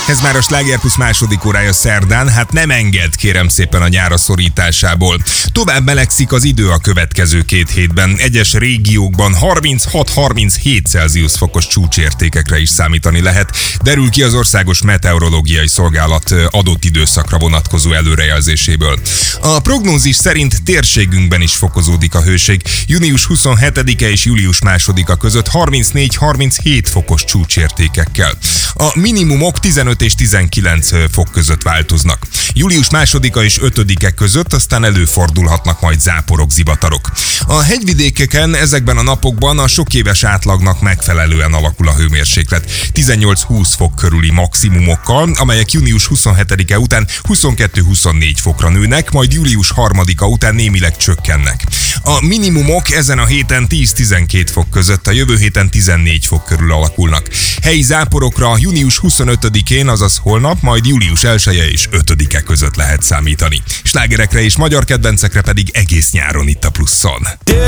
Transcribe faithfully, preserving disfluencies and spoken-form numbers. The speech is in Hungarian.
Ez már a Sláger Plusz második órája szerdán, hát nem enged kérem szépen a nyár a szorításából. Tovább melegszik az idő a következő két hétben. Egyes régiókban harminchat-harminchét Celsius fokos csúcsértékekre is számítani lehet. Derül ki az Országos Meteorológiai Szolgálat adott időszakra vonatkozó előrejelzéséből. A prognózis szerint térségünkben is fokozódik a hőség. Június huszonhetedike és július másodika között harmincnégy-harminchét fokos csúcsértékekkel. A minimumok tizenöt és tizenkilenc fok között változnak. Július másodika és ötödike között aztán előfordulhatnak majd záporok, zivatarok. A hegyvidékeken ezekben a napokban a sok éves átlagnak megfelelően alakul a hőmérséklet. tizennyolc-húsz fok körüli maximumokkal, amelyek június huszonhetedike után huszonkettő-huszonnégy fokra nőnek, majd július harmadika után némileg csökkennek. A minimumok ezen a héten tíz-tizenkét fok között, a jövő héten tizennégy fok körül alakulnak. Helyi záporokra június huszonötödikén, azaz holnap, majd július elseje és ötödike között lehet számítani. Slágerekre és magyar kedvencekre pedig egész nyáron itt a Pluszon.